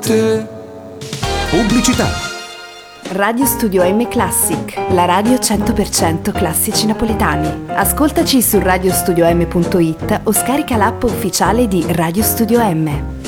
te. Pubblicità. Radio Studio M Classic, la radio 100% classici napoletani. Ascoltaci su radiostudioM.it o scarica l'app ufficiale di Radio Studio M.